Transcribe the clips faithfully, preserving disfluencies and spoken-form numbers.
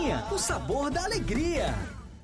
Papinha, o sabor da alegria.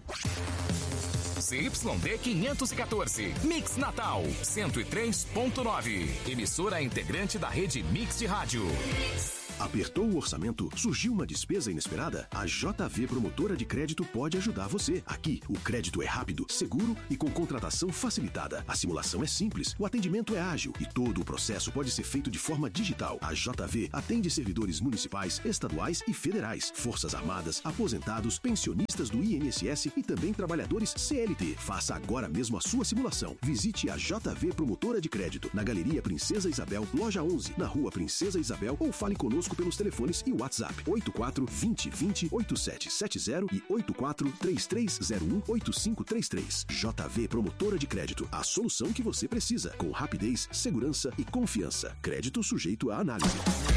C Y D quinhentos e quatorze, Mix Natal, cento e três ponto nove. Emissora integrante da rede Mix de Rádio. Apertou o orçamento? Surgiu uma despesa inesperada? A J V Promotora de Crédito pode ajudar você. Aqui, o crédito é rápido, seguro e com contratação facilitada. A simulação é simples, o atendimento é ágil e todo o processo pode ser feito de forma digital. A J V atende servidores municipais, estaduais e federais, Forças Armadas, aposentados, pensionistas do I N S S e também trabalhadores C L T. Faça agora mesmo a sua simulação. Visite a J V Promotora de Crédito na Galeria Princesa Isabel, loja onze, na Rua Princesa Isabel, ou fale conosco pelos telefones e WhatsApp oito quatro dois zero dois zero oito sete sete zero e oito quatro três três zero um oito cinco três três. J V Promotora de Crédito, a solução que você precisa, com rapidez, segurança e confiança. Crédito sujeito à análise.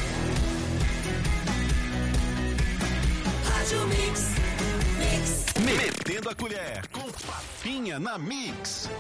Rádio Mix, Mix. Metendo a colher com Papinha na Mix.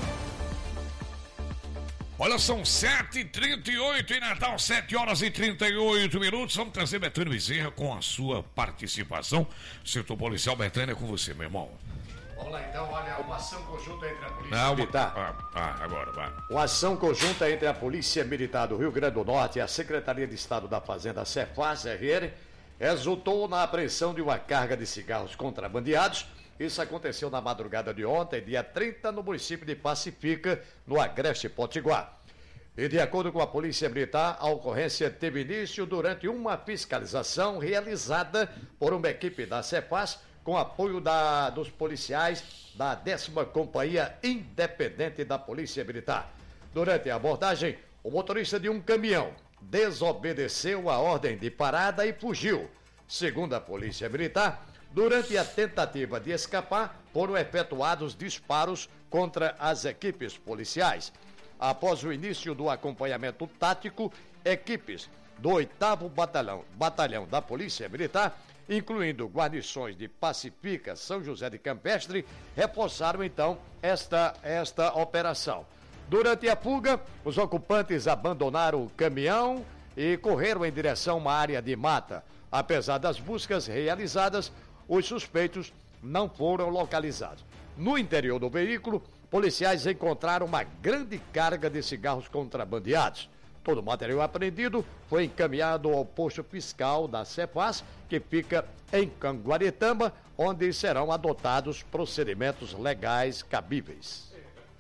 Olha, são sete e trinta e oito em Natal, sete horas e trinta e oito minutos. Vamos trazer Betânia Bezerra com a sua participação. Setor Policial, Betânia, é com você, meu irmão. Vamos lá, então, olha, uma ação conjunta entre a Polícia Não, Militar. Ah, ah, agora, vai. Uma ação conjunta entre a Polícia Militar do Rio Grande do Norte e a Secretaria de Estado da Fazenda, Cefaz R N, resultou na apreensão de uma carga de cigarros contrabandeados. Isso aconteceu na madrugada de ontem, dia trinta, no município de Pacifica, no Agreste Potiguar. E de acordo com a Polícia Militar, a ocorrência teve início durante uma fiscalização realizada por uma equipe da Cefaz, com apoio da, dos policiais da décima Companhia Independente da Polícia Militar. Durante a abordagem, o motorista de um caminhão desobedeceu a ordem de parada e fugiu. Segundo a Polícia Militar, durante a tentativa de escapar, foram efetuados disparos contra as equipes policiais. Após o início do acompanhamento tático, equipes do oitavo Batalhão, Batalhão da Polícia Militar, incluindo guarnições de Pacifica, São José de Campestre, reforçaram então esta, esta operação. Durante a fuga, os ocupantes abandonaram o caminhão e correram em direção a uma área de mata. Apesar das buscas realizadas, os suspeitos não foram localizados. No interior do veículo, policiais encontraram uma grande carga de cigarros contrabandeados. Todo o material apreendido foi encaminhado ao posto fiscal da Cefaz, que fica em Canguaretama, onde serão adotados procedimentos legais cabíveis.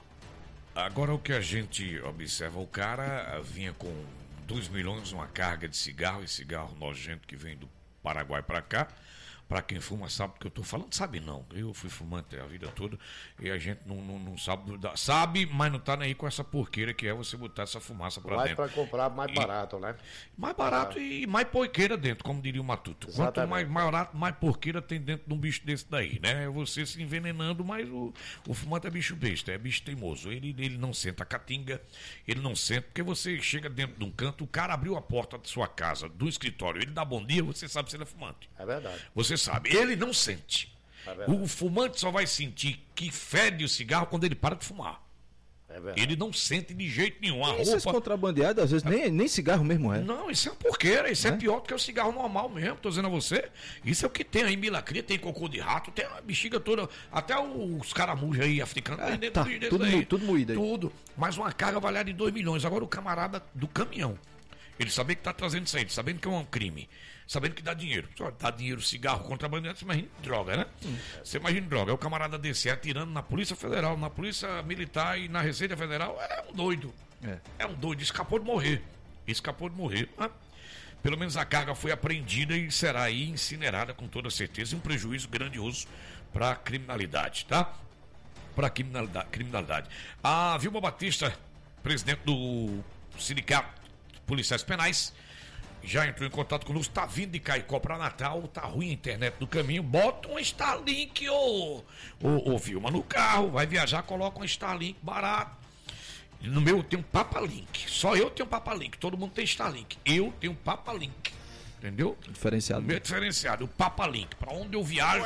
Agora o que a gente observa, o cara vinha com dois milhões, uma carga de cigarro, e cigarro nojento que vem do Paraguai para cá. Pra quem fuma sabe do que eu tô falando, sabe não. Eu fui fumante a vida toda e a gente não, não, não sabe. Sabe, mas não tá nem aí com essa porqueira que é você botar essa fumaça pra mais dentro. Mais pra comprar mais barato, e, né? Mais barato ah. e mais porqueira dentro, como diria o Matuto. Exatamente. Quanto mais, mais barato, mais porqueira tem dentro de um bicho desse daí, né? É você se envenenando, mas o, o fumante é bicho besta, é bicho teimoso. Ele, ele não senta a catinga, ele não senta, porque você chega dentro de um canto, o cara abriu a porta da sua casa, do escritório, ele dá bom dia, você sabe se ele é fumante. É verdade. Você sabe, ele não sente. É o fumante só vai sentir que fede o cigarro quando ele para de fumar. É ele não sente de jeito nenhum. A Esses roupa... contrabandeados, às vezes, nem, nem cigarro mesmo é. Não, isso é uma porqueira, isso é, é pior do que o cigarro normal mesmo, tô dizendo a você. Isso é o que tem aí, milacria, tem cocô de rato, tem a bexiga toda, até os caramujos aí africanos, é, dentro tá, desse tudo, aí. Tudo moído aí. Tudo, mas uma carga avaliada de dois milhões. Agora o camarada do caminhão, ele sabendo que está trazendo isso aí, ele sabendo que é um crime, sabendo que dá dinheiro. Só dá dinheiro, cigarro, contrabandeado, você imagina droga, né? Hum. Você imagina droga. É o camarada desse atirando na Polícia Federal, na Polícia Militar e na Receita Federal. É um doido. É, é um doido. Escapou de morrer. Escapou de morrer. Ah, pelo menos a carga foi apreendida e será aí incinerada com toda certeza. E um prejuízo grandioso para a criminalidade, tá? Para a criminalidade, criminalidade. A Vilma Batista, presidente do Sindicato Policiais Penais, já entrou em contato conosco, tá vindo de Caicó para Natal, tá ruim a internet do caminho, bota um Starlink, ô, ô, ô Vilma, no carro, vai viajar, coloca um Starlink barato. No meu eu tenho um Papalink, só eu tenho Papalink, todo mundo tem Starlink, eu tenho Papalink, entendeu? Diferenciado. Meu diferenciado, o Papalink, para onde eu viajo,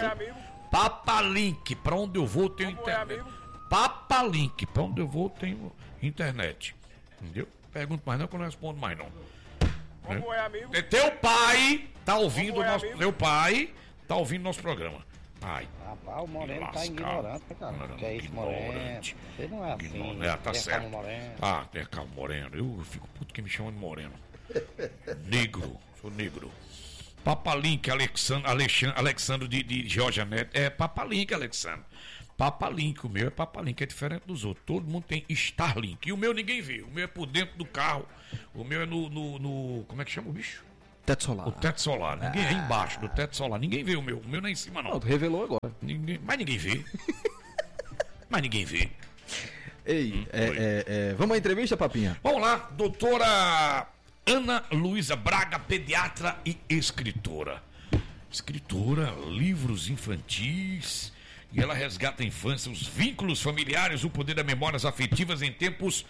Papalink, para onde eu vou tenho internet. Papalink, para onde eu vou tenho internet, entendeu? Pergunto mais não, que eu não respondo mais não. Como é, amigo? Teu pai tá ouvindo o nosso. Teu pai tá ouvindo nosso programa. Ai, Rapaz, o Moreno tá lascar. ignorante, né, cara? Não, Que é isso, Moreno? ignorante. Você não é assim. Ignorante. É, tá Tem certo. como Moreno. Ah, tem calma, Moreno. Eu fico puto que me chamam de Moreno. Negro, sou negro. Papalink, Alexandre, Alexandre, Alexandre de, de Georgia Neto. É Papalink, Alexandre. Papalink, o meu é Papalink, é diferente dos outros. Todo mundo tem Starlink. E o meu ninguém vê. O meu é por dentro do carro. O meu é no. no, no como é que chama o bicho? Teto solar. O teto solar. Ninguém é embaixo do teto solar. Ninguém vê o meu. O meu não é em cima, não. Não, tu revelou agora. Ninguém, mas ninguém vê. Mas ninguém vê. Ei, Hum, é, é, é, vamos à entrevista, Papinha? Vamos lá, doutora Ana Luísa Braga, pediatra e escritora. Escritora, livros infantis, e ela resgata a infância, os vínculos familiares, o poder das memórias afetivas em tempos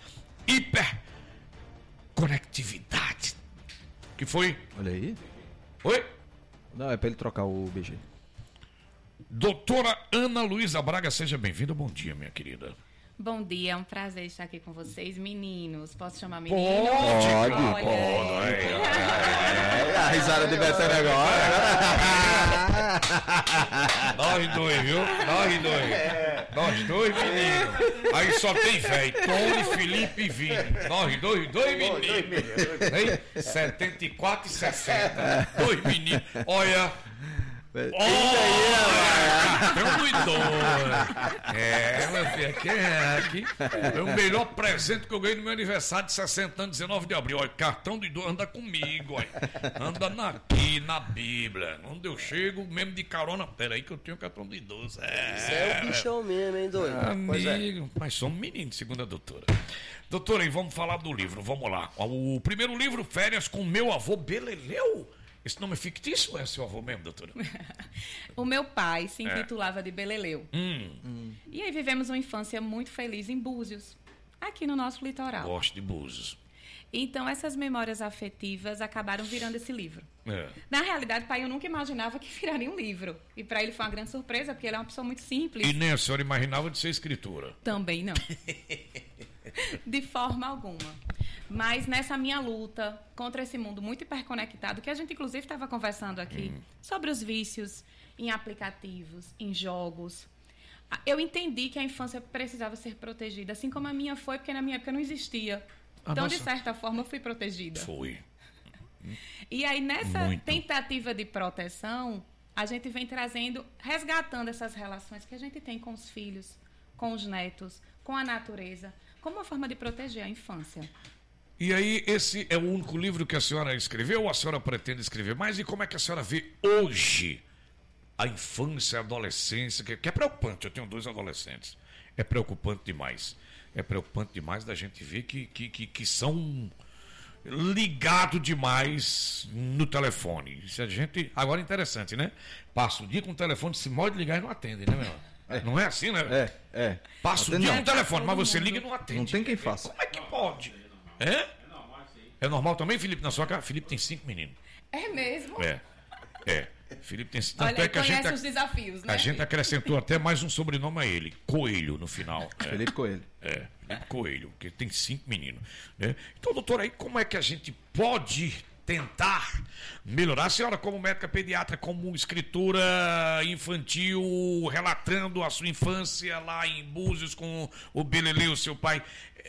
hiperconectividade. Que foi? Olha aí. Oi? Não, é pra ele trocar o B G. Doutora Ana Luísa Braga, seja bem-vinda. Bom dia, minha querida. Bom dia, é um prazer estar aqui com vocês, meninos. Posso chamar menino? Pode, Olha pode. aí. É, a risada de Betânia agora. Nós dois, viu? Nós dois. Nós dois meninos. Aí só tem velho. Tony, Felipe e Vini. Nós dois, dois meninos. Hein? setenta e quatro e sessenta. Dois meninos. Olha. Olha! Tem um doidor. É, meu filho, aqui é aqui. É o melhor presente que eu ganhei no meu aniversário de sessenta anos, dezenove de abril. Olha, cartão de idoso anda comigo, olha. Anda na, aqui na Bíblia. Onde eu chego, mesmo de carona. Pera aí que eu tenho cartão de idoso. É, Você é o bichão mesmo, hein, doido? amigo, mas somos meninos, segundo a doutora. Doutora, e vamos falar do livro, vamos lá. O primeiro livro, Férias com Meu Avô Beleleu. Esse nome é fictício ou é seu avô mesmo, doutora? O meu pai se É. intitulava de Beleleu. Hum, E aí vivemos uma infância muito feliz em Búzios, aqui no nosso litoral. gosto de Búzios. Então essas memórias afetivas acabaram virando esse livro. É. Na realidade, pai, eu nunca imaginava que viraria um livro. E para ele foi uma grande surpresa, porque ele é uma pessoa muito simples. E nem a senhora imaginava de ser escritora. Também não. De forma alguma. Mas nessa minha luta contra esse mundo muito hiperconectado, que a gente inclusive estava conversando aqui, Hum. sobre os vícios em aplicativos, em jogos, eu entendi que a infância precisava ser protegida, assim como a minha foi, porque na minha época não existia. A Então, nossa- de certa forma, eu fui protegida. Foi. E aí, nessa Muito. tentativa de proteção, a gente vem trazendo, resgatando essas relações que a gente tem com os filhos, com os netos, com a natureza, como uma forma de proteger a infância. E aí, esse é o único livro que a senhora escreveu ou a senhora pretende escrever mais? E como é que a senhora vê hoje a infância, a adolescência, que, que é preocupante. Eu tenho dois adolescentes. É preocupante demais. É preocupante demais da gente ver que, que, que, que são ligados demais no telefone. Se a gente... Agora é interessante, né? Passa o dia com o telefone, se pode ligar e não atende, né, meu? É. Não é assim, né? É, é. Passa o Atende dia não. com o telefone, mas você liga e não atende. Não tem quem faça. Como é que pode? É? É normal também, Felipe, na sua casa? Felipe tem cinco meninos. É mesmo? É. É. Felipe tem cinco. Olha, Tanto é ele que a conhece gente, os desafios, né? a gente acrescentou até mais um sobrenome a ele. Coelho, no final. É. Felipe Coelho. É, Felipe Coelho, porque tem cinco meninos. Né? Então, doutor, aí como é que a gente pode tentar melhorar? A senhora, como médica pediatra, como escritora infantil, relatando a sua infância lá em Búzios com o Beleleu, seu pai,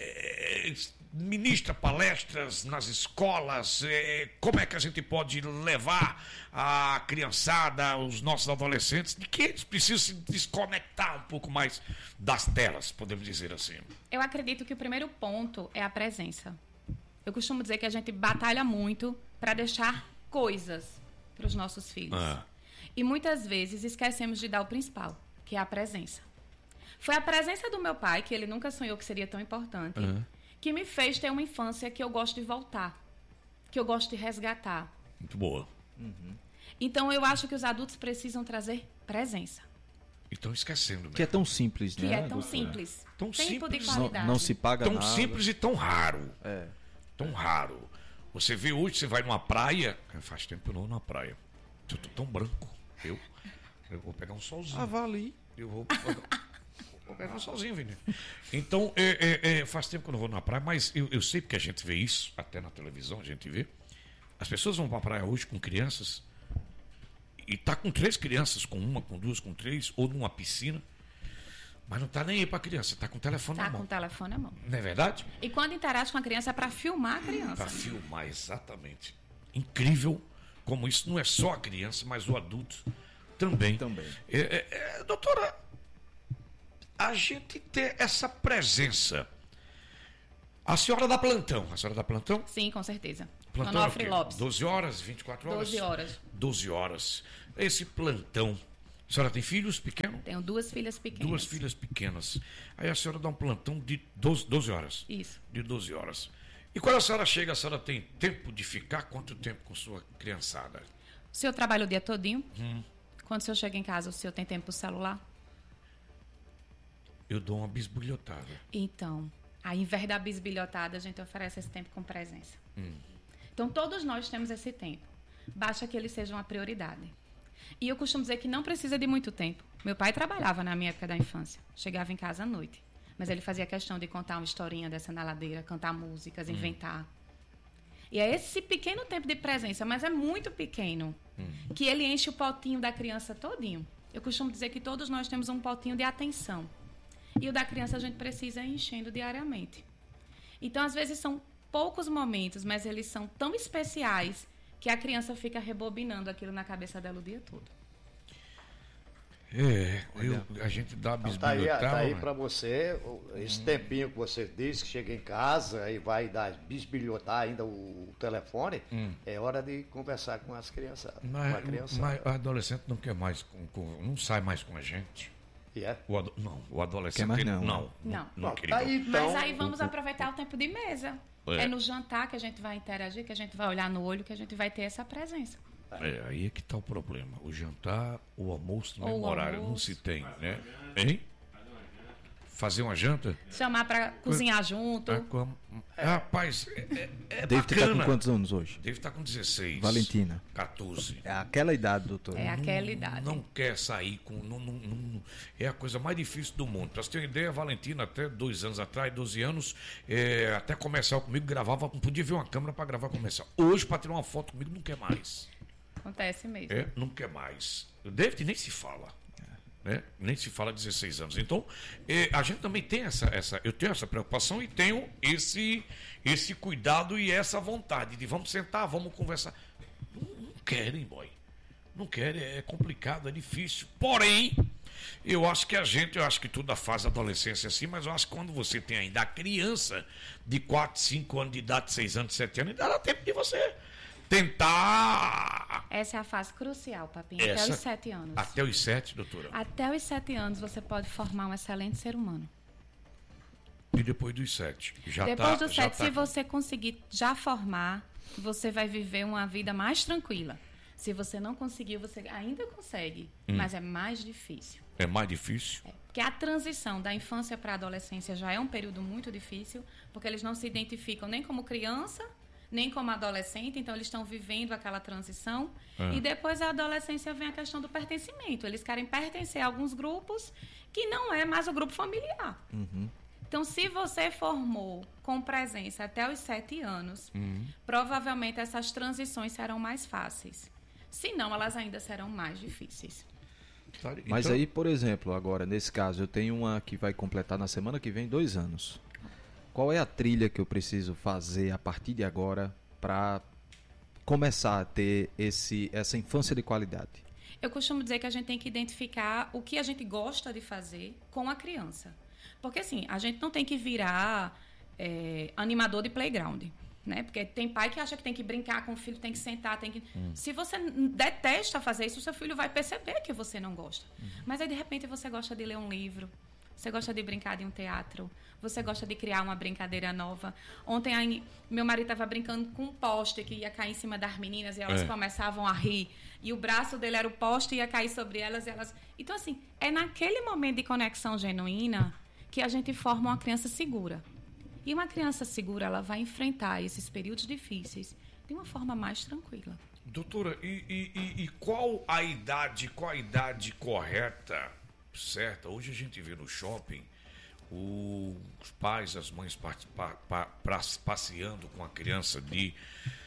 é, ministra palestras nas escolas, é, como é que a gente pode levar a criançada, os nossos adolescentes, de que eles precisam se desconectar um pouco mais das telas, podemos dizer assim. Eu acredito que o primeiro ponto é a presença. Eu costumo dizer que a gente batalha muito para deixar coisas para os nossos filhos. Ah. E muitas vezes esquecemos de dar o principal, que é a presença. Foi a presença do meu pai, que ele nunca sonhou que seria tão importante, Uhum. que me fez ter uma infância que eu gosto de voltar, que eu gosto de resgatar. Muito boa. Então, eu acho que os adultos precisam trazer presença, E estão esquecendo, né? Que é tão simples, que né? é tão doutora? simples. Tão Tempo simples. de Não, qualidade. não se paga Tão nada. simples e tão raro. É. Tão raro. Você vê hoje, você vai numa praia. Faz tempo que eu não vou numa praia. Eu tô tão branco. Eu, eu vou pegar um solzinho. Ah, vá ali. Eu vou pegar, vou pegar um solzinho, Vini. Então, é, é, é, faz tempo que eu não vou na praia, mas eu, eu sei porque a gente vê isso, até na televisão a gente vê. As pessoas vão pra praia hoje com crianças e tá com três crianças, com uma, com duas, com três, ou numa piscina, mas não tá nem aí pra criança, tá com o telefone Tá na mão. com o telefone na mão. Não é verdade? E quando interage com a criança é para filmar a criança. Pra filmar, exatamente. Incrível como isso não é só a criança, mas o adulto também. Também. É, é, é, doutora, a gente ter essa presença. A senhora dá plantão. A senhora dá plantão? Sim, com certeza. Plantão Onofre é o quê? Lopes. doze horas, vinte e quatro horas? doze horas. doze horas. Esse plantão. A senhora tem filhos pequenos? Tenho duas filhas pequenas. Duas filhas pequenas. Aí a senhora dá um plantão de doze, doze horas. Isso. De doze horas. E quando a senhora chega, a senhora tem tempo de ficar quanto tempo com sua criançada? O senhor trabalha o dia todinho? Hum. Quando o senhor chega em casa, o senhor tem tempo pro celular? Eu dou uma bisbilhotada. Então, ao invés da bisbilhotada, a gente oferece esse tempo com presença. Hum. Então, todos nós temos esse tempo. Basta que ele seja uma prioridade. E eu costumo dizer que não precisa de muito tempo. Meu pai trabalhava na minha época da infância. Chegava em casa à noite. Mas ele fazia questão de contar uma historinha dessa na ladeira, cantar músicas, Hum. inventar. E é esse pequeno tempo de presença, mas é muito pequeno, Hum. que ele enche o potinho da criança todinho. Eu costumo dizer que todos nós temos um potinho de atenção. E o da criança a gente precisa ir enchendo diariamente. Então, às vezes, são poucos momentos, mas eles são tão especiais que a criança fica rebobinando aquilo na cabeça dela o dia todo. É, eu, a gente dá Então, tá aí, bisbilhotada. tá aí para você, esse Hum. tempinho que você disse que chega em casa e vai dar bisbilhotar ainda o, o telefone, Hum. é hora de conversar com as crianças. com a Mas, criança. mas a adolescente não quer mais, com, com- não sai mais com a gente. E é? O ado- não, o adolescente Quer mais ele- não, não, né? não, Não. não Bom, queria. tá aí, então, Mas aí vamos aproveitar o tempo de mesa. É. É. no jantar que a gente vai interagir, que a gente vai olhar no olho, que a gente vai ter essa presença. É, aí é que tá o problema. O jantar, o almoço no Ou mesmo o horário, não almoço. se tem, né? Hein? Fazer uma janta? Chamar para cozinhar junto. Ah, como- Rapaz, é, é, é Dave tá bacana. com quantos anos hoje? Deve estar com dezesseis. Valentina. quatorze. É aquela idade, doutor. É aquela idade. Não quer sair com. Não, não- não- é a coisa mais difícil do mundo. Pra você ter uma ideia, a Valentina, até dois anos atrás, doze anos, é, até comercial comigo, gravava, não podia ver uma câmera pra gravar comercial. Hoje, pra tirar uma foto comigo, não quer mais. Acontece mesmo. É, não quer mais. O David nem se fala. Né? Nem se fala dezesseis anos. Então, é, a gente também tem essa, essa. Eu tenho essa preocupação e tenho esse, esse cuidado e essa vontade de vamos sentar, vamos conversar. Não, não querem, boy. Não querem, é complicado, é difícil. Porém, eu acho que a gente, eu acho que toda fase da adolescência é assim, mas eu acho que quando você tem ainda a criança de quatro, cinco anos de idade, seis anos, sete anos, ainda dá tempo de você tentar. Essa é a fase crucial, papinho. Essa- Até os sete anos. Até os sete, doutora. Até os sete anos você pode formar um excelente ser humano. E depois dos sete. Já Depois tá, dos já sete, tá se você conseguir já formar, você vai viver uma vida mais tranquila. Se você não conseguiu, você ainda consegue, Hum. mas é mais difícil. É mais difícil. Porque a transição da infância para a adolescência já é um período muito difícil, porque eles não se identificam nem como criança, nem como adolescente, então eles estão vivendo aquela transição. É. E depois a adolescência vem a questão do pertencimento. Eles querem pertencer a alguns grupos que não é mais o grupo familiar. Então, se você formou com presença até os sete anos, Uhum. provavelmente essas transições serão mais fáceis. Se não, elas ainda serão mais difíceis. Tá, Mas então- aí, por exemplo, agora, nesse caso, eu tenho uma que vai completar na semana que vem dois anos. Qual é a trilha que eu preciso fazer a partir de agora para começar a ter esse, essa infância de qualidade? Eu costumo dizer que a gente tem que identificar o que a gente gosta de fazer com a criança. Porque, assim, a gente não tem que virar é, animador de playground, né? Porque tem pai que acha que tem que brincar com o filho, tem que sentar, tem que... Se você n- detesta fazer isso, o seu filho vai perceber que você não gosta. Mas aí, de repente, você gosta de ler um livro, você gosta de brincar de um teatro, você gosta de criar uma brincadeira nova. Ontem, aí, meu marido estava brincando com um poste que ia cair em cima das meninas e elas É. começavam a rir. E o braço dele era o poste e ia cair sobre elas e elas... Então, assim, é naquele momento de conexão genuína que a gente forma uma criança segura. E uma criança segura, ela vai enfrentar esses períodos difíceis de uma forma mais tranquila. Doutora, e, e- e- e qual a idade, qual a idade correta, certa? Hoje a gente vê no shopping o- os pais, as mães parte- pa- pa- pra- passeando com a criança de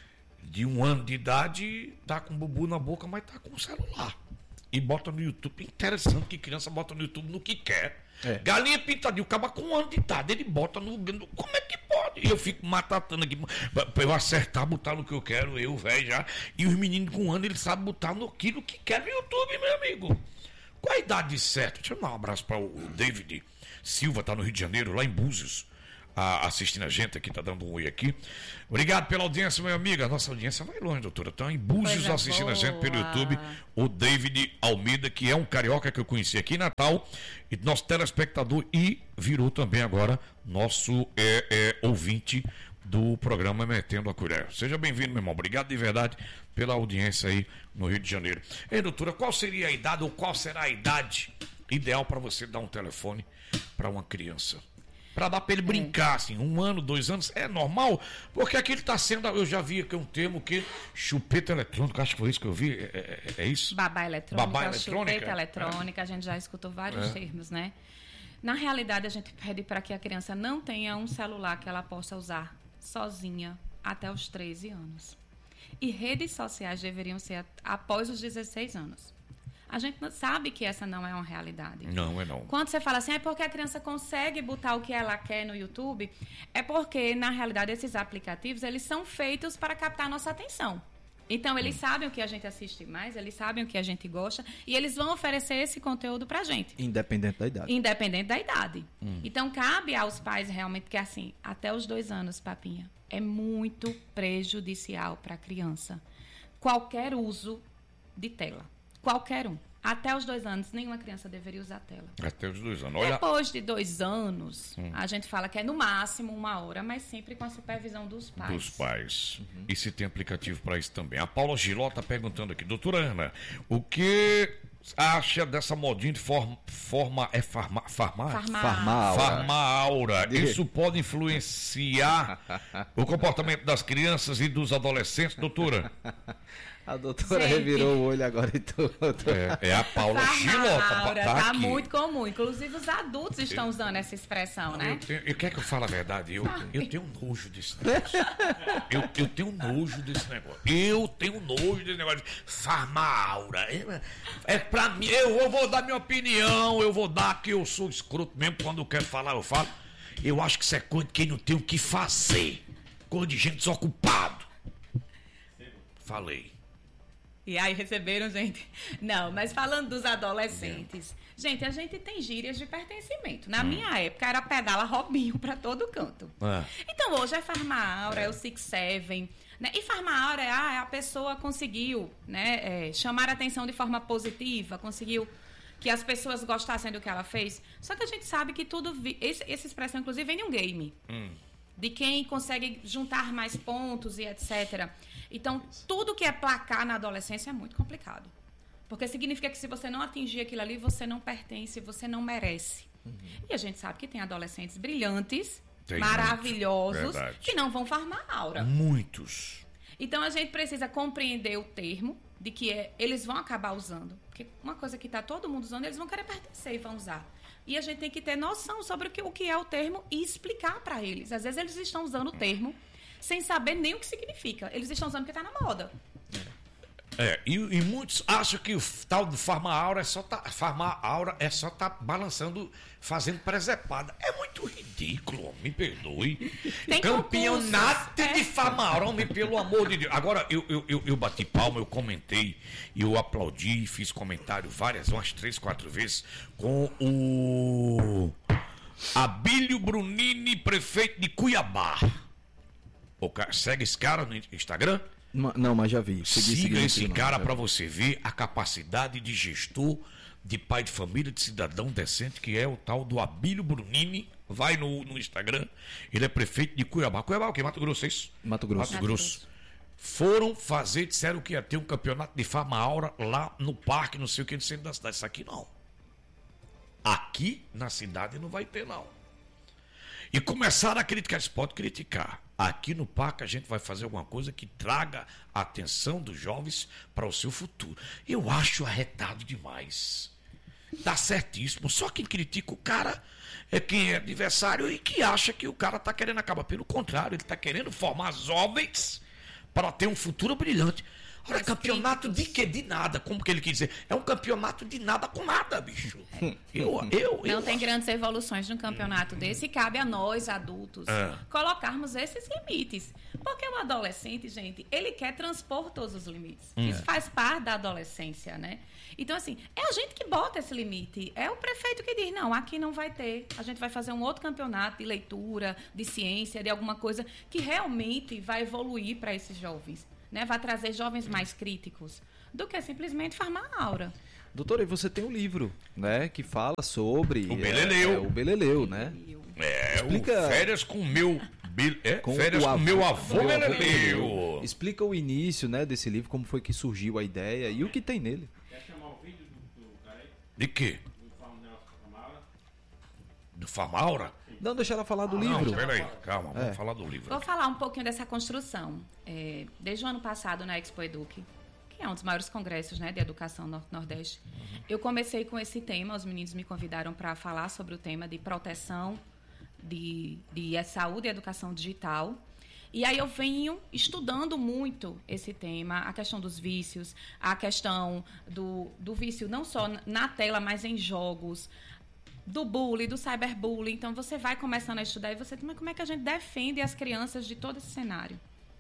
de um ano de idade, tá com o bubu na boca, mas tá com o celular. E bota no YouTube. Interessante que criança bota no YouTube no que quer. É. Galinha pintadinha, o cara com um ano de idade, ele bota no. Como é que pode? E eu fico matatando aqui pra eu acertar, botar no que eu quero, eu, velho, já. E os meninos com um ano, eles sabem botar no que quer no YouTube, meu amigo. Qual a idade certa? Deixa eu dar um abraço para o David Silva, tá no Rio de Janeiro, lá em Búzios, a, assistindo a gente aqui, tá dando um oi aqui. Obrigado pela audiência, meu amigo. A nossa audiência vai longe, doutora. Estão em Búzios Coisa assistindo boa. a gente pelo YouTube. O David Almeida, que é um carioca que eu conheci aqui em Natal, e nosso telespectador, e virou também agora nosso é, é, ouvinte do programa Metendo a Colher. Seja bem-vindo, meu irmão. Obrigado de verdade pela audiência aí no Rio de Janeiro. Ei, doutora, qual seria a idade ou qual será a idade ideal para você dar um telefone para uma criança? Para dar para ele brincar, assim, um ano, dois anos, é normal? Porque aqui ele está sendo, eu já vi aqui um termo que chupeta eletrônica, acho que foi isso que eu vi, é, é, é isso? Babá eletrônica, Babá eletrônica, chupeta eletrônica, é. A gente já escutou vários é. termos, né? Na realidade, a gente pede para que a criança não tenha um celular que ela possa usar sozinha até os treze anos. E redes sociais deveriam ser após os dezesseis anos. A gente não sabe que essa não é uma realidade. Não, é não. Quando você fala assim, é porque a criança consegue botar o que ela quer no YouTube, é porque, na realidade, esses aplicativos, eles são feitos para captar a nossa atenção. Então, eles hum. sabem o que a gente assiste mais, eles sabem o que a gente gosta, e eles vão oferecer esse conteúdo pra gente. Independente da idade. Independente da idade. Hum. Então, cabe aos pais realmente, que assim, até os dois anos, papinha, é muito prejudicial para a criança. Qualquer uso de tela. Qualquer um. Até os dois anos, nenhuma criança deveria usar tela. Até os dois anos. Olha... Depois de dois anos, hum. a gente fala que é no máximo uma hora, mas sempre com a supervisão dos pais. Dos pais. Uhum. E se tem aplicativo para isso também. A Paula Giló está perguntando aqui, doutora Ana, o que acha dessa modinha de forma, forma é farma, farma, farma, farma, farma aura? Isso pode influenciar o comportamento das crianças e dos adolescentes, doutora? A doutora Gente. revirou o olho agora e tudo. É, é a Paula Giló. Tá, tá muito comum. Inclusive os adultos estão usando essa expressão, né? Eu, tenho, eu quero que eu fale a verdade. Eu, eu tenho nojo desse negócio. Eu, eu tenho nojo desse negócio. Eu tenho nojo desse negócio de farmaura. É, é pra mim. Eu, eu vou dar minha opinião. Eu vou dar que eu sou escroto mesmo. Quando eu quero falar, eu falo. Eu acho que isso é coisa de quem não tem o que fazer. Coisa de gente desocupado. Falei. E aí receberam, gente? Não, mas falando dos adolescentes. Gente, a gente tem gírias de pertencimento. Na hum. minha época era pedala Robinho pra todo canto. É. Então hoje é farma-aura, é. é o Six Seven. Né? E farma-aura é ah, a pessoa conseguiu, né, é, chamar a atenção de forma positiva, conseguiu que as pessoas gostassem do que ela fez. Só que a gente sabe que tudo... Vi... Esse, essa expressão, inclusive, vem de um game. Hum. De quem consegue juntar mais pontos e etcétera. Então, tudo que é placar na adolescência é muito complicado. Porque significa que se você não atingir aquilo ali, você não pertence, você não merece. Uhum. E a gente sabe que tem adolescentes brilhantes, tem maravilhosos, que não vão farmar aura. Muitos. Então, a gente precisa compreender o termo de que é, eles vão acabar usando. Porque uma coisa que está todo mundo usando, eles vão querer pertencer e vão usar. E a gente tem que ter noção sobre o que, o que é o termo e explicar para eles. Às vezes eles estão usando o termo sem saber nem o que significa. Eles estão usando porque está na moda. É, e, e muitos acham que o tal do farma-aura é só tá, farma-aura é só tá balançando, fazendo presepada. É muito ridículo, me perdoe. Tem Campeonato de farma-aura, homem, pelo amor de Deus. Agora, eu, eu, eu, eu bati palma, eu comentei, eu aplaudi, fiz comentário várias, umas três, quatro vezes, com o Abílio Brunini, prefeito de Cuiabá. O cara, segue esse cara no Instagram? Não, mas já vi. Segui, Siga segui, esse cara para você ver a capacidade de gestor, de pai de família, de cidadão decente, que é o tal do Abílio Brunini. Vai no, no Instagram. Ele é prefeito de Cuiabá. Cuiabá o quê? Mato Grosso, é isso? Mato Grosso. Mato Grosso. Foram fazer, disseram que ia ter um campeonato de farma-aura lá no parque, não sei o que, no centro da cidade. Isso aqui não. Aqui na cidade não vai ter, não. E começaram a criticar. Eles podem criticar. Aqui no parque a gente vai fazer alguma coisa que traga a atenção dos jovens para o seu futuro. Eu acho arretado demais. Tá certíssimo. Só quem critica o cara é quem é adversário e que acha que o cara tá querendo acabar. Pelo contrário, ele tá querendo formar jovens para ter um futuro brilhante. Olha, campeonato de quê? De nada. Como que ele quis dizer? É um campeonato de nada com nada, bicho. Eu, eu, Não eu tem grandes evoluções num campeonato desse e cabe a nós, adultos, É. colocarmos esses limites. Porque o adolescente, gente, ele quer transpor todos os limites. Hum. Isso faz parte da adolescência, né? Então, assim, é a gente que bota esse limite. É o prefeito que diz, não, aqui não vai ter. A gente vai fazer um outro campeonato de leitura, de ciência, de alguma coisa que realmente vai evoluir para esses jovens. Né, vai trazer jovens mais críticos do que simplesmente farmar a aura. Doutora, e você tem um livro, né, que fala sobre... O Beleleu. É, é, o Beleleu, né? É, Explica- o Férias com o meu... Be- É, Com férias o com avô- meu avô meu avô Beleleu. Explica o início, né, desse livro, como foi que surgiu a ideia e o que tem nele. De quê? Do Famaura? Não, deixa ela falar do Ah, livro. Não, peraí, calma, vamos É. falar do livro. Vou falar um pouquinho dessa construção. É, desde o ano passado, na Expo Eduque, que é um dos maiores congressos, né, de educação no Nordeste, eu comecei com esse tema. Os meninos me convidaram para falar sobre o tema de proteção de, de saúde e educação digital. E aí eu venho estudando muito esse tema, a questão dos vícios, a questão do, do vício não só na tela, mas em jogos, do bullying, do cyberbullying. Então, você vai começando a estudar e você... Mas como é que a gente defende as crianças de todo esse cenário?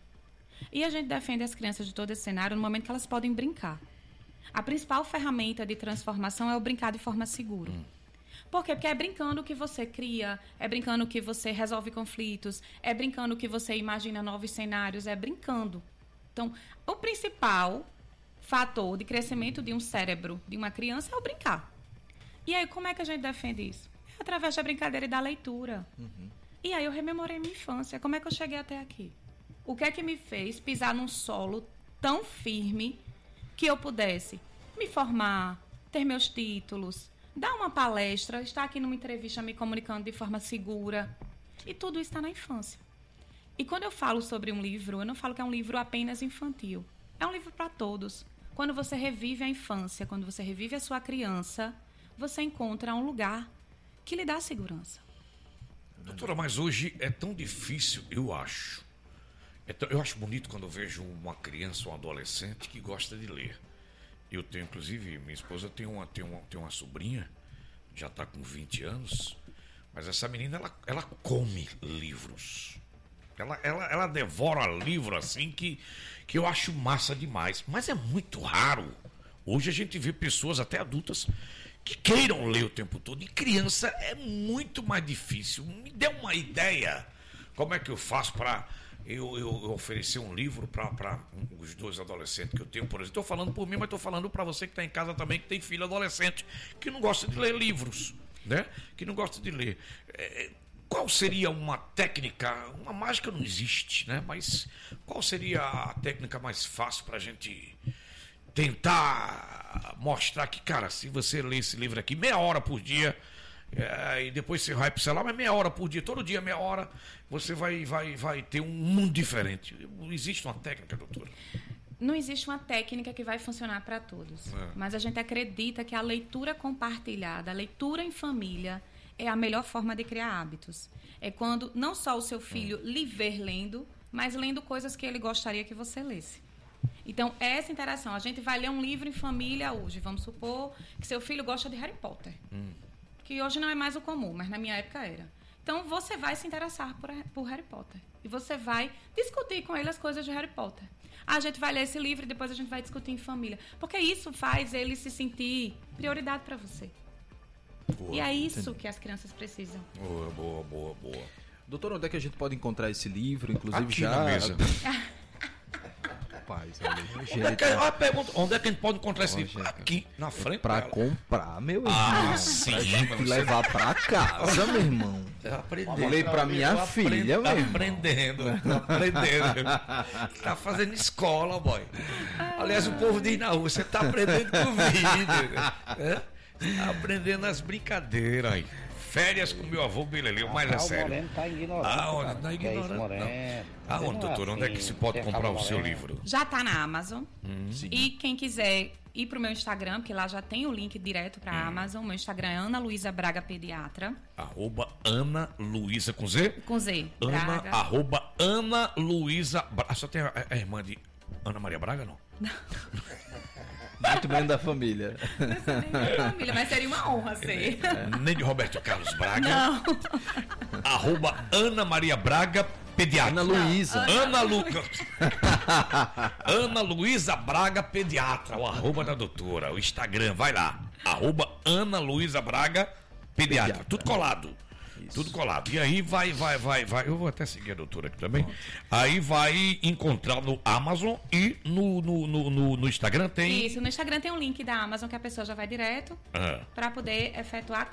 E a gente defende as crianças de todo esse cenário no momento que elas podem brincar. A principal ferramenta de transformação é o brincar de forma segura. Hum. Por quê? Porque é brincando que você cria, é brincando que você resolve conflitos, é brincando que você imagina novos cenários, é brincando. Então, o principal fator de crescimento de um cérebro de uma criança é o brincar. E aí, como é que a gente defende isso? É através da brincadeira e da leitura. Uhum. E aí eu rememorei minha infância. Como é que eu cheguei até aqui? O que é que me fez pisar num solo tão firme que eu pudesse me formar, ter meus títulos, dar uma palestra, estar aqui numa entrevista me comunicando de forma segura. E tudo isso está na infância. E quando eu falo sobre um livro, eu não falo que é um livro apenas infantil. É um livro para todos. Quando você revive a infância, quando você revive a sua criança, você encontra um lugar que lhe dá segurança. Doutora, mas hoje é tão difícil, eu acho. É tão, eu acho bonito quando eu vejo uma criança ou um adolescente que gosta de ler. Eu tenho, inclusive, minha esposa tem uma, tem uma, tem uma sobrinha, já está com vinte anos, mas essa menina, ela, ela come livros. Ela, ela, ela devora livro assim que, que eu acho massa demais. Mas é muito raro. Hoje a gente vê pessoas, até adultas, que queiram ler o tempo todo. E criança é muito mais difícil. Me dê uma ideia. Como é que eu faço para eu, eu, eu oferecer um livro para os dois adolescentes que eu tenho, por exemplo? Estou falando por mim, mas estou falando para você que está em casa também, que tem filho adolescente, que não gosta de ler livros, né? Que não gosta de ler. É, qual seria uma técnica, uma mágica não existe, né? Mas qual seria a técnica mais fácil para a gente tentar mostrar que, cara, se você ler esse livro aqui meia hora por dia, é, e depois você vai pro celular, mas meia hora por dia, todo dia meia hora, você vai, vai, vai ter um mundo diferente. Existe uma técnica, doutora? Não existe uma técnica que vai funcionar para todos. É. Mas a gente acredita que a leitura compartilhada, a leitura em família, é a melhor forma de criar hábitos. É quando não só o seu filho hum. lhe ver lendo, mas lendo coisas que ele gostaria que você lesse. Então, essa interação. A gente vai ler um livro em família hoje. Vamos supor que seu filho gosta de Harry Potter. Hum. Que hoje não é mais o comum, mas na minha época era. Então, você vai se interessar por, por Harry Potter. E você vai discutir com ele as coisas de Harry Potter. A gente vai ler esse livro e depois a gente vai discutir em família. Porque isso faz ele se sentir prioridade para você. Boa, e é isso entendi. Que as crianças precisam. Boa, boa, boa, boa. Doutor, onde é que a gente pode encontrar esse livro? Inclusive aqui já... na mesa. Rapaz, olha, onde, é que, a pergunta, onde é que a gente pode encontrar esse livro? Aqui, na frente pra dela. Comprar, meu irmão. Ah, sim. Pra gente levar pra casa, meu irmão. Eu aprendi. Falei pra minha eu filha, tá meu aprendendo, tá aprendendo. Tá fazendo escola, boy. Aliás, o povo diz na rua, você tá aprendendo com vídeo. É? Tá aprendendo as brincadeiras aí. Férias com meu avô Beleleu, mas é Ah, o sério. Moreno tá ignorando. Aonde? cara. Tá Que é isso, ignorando, Moreno? não. Aonde, Não é doutor? Onde é que assim, se pode você comprar fala o seu Moreno. livro? Já tá na Amazon. Hum. E quem quiser ir pro meu Instagram, porque lá já tem o link direto pra Hum. Amazon. Meu Instagram é Ana Luísa Braga Pediatra. Arroba Ana Luísa com Z? Com Z. Ana, Braga. arroba Ana Luísa Braga. Só tem a, a irmã de Ana Maria Braga, não? Muito bem da família. Minha família, mas seria uma honra ser. Nem de Roberto Carlos Braga. Não. Arroba Ana Maria Braga Pediatra. Ana Luísa. Ana Lu... Ana Luísa Braga Pediatra. O arroba da doutora. O Instagram, vai lá. Arroba Ana Luísa Braga Pediatra. Pediatra. Tudo colado. Tudo colado. E aí vai, vai, vai, vai. Eu vou até seguir a doutora aqui também. Aí vai encontrar no Amazon e no, no, no, no, no Instagram tem. Isso, no Instagram tem um link da Amazon que a pessoa já vai direto Ah. para poder efetuar a